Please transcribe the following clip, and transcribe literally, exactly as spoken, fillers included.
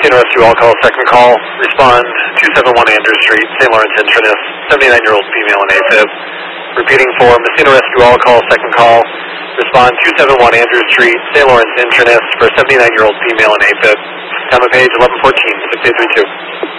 Messina Rescue All Call, second call. Respond two seven one Andrews Street, Saint Lawrence Internist, seventy-nine-year-old female in AFib. Repeating for Messina Rescue All Call, second call. Respond two seven one Andrews Street, Saint Lawrence Internist for seventy-nine-year-old female in AFib. Time of page eleven fourteen, six eight three two.